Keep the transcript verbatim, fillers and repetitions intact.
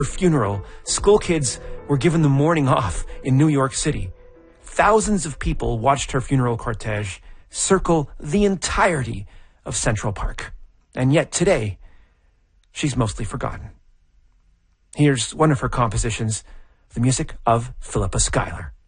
Her funeral, school kids were given the morning off in New York City. Thousands of people watched her funeral cortege circle the entirety of Central Park. And yet today, she's mostly forgotten. Here's one of her compositions, the music of Philippa Schuyler.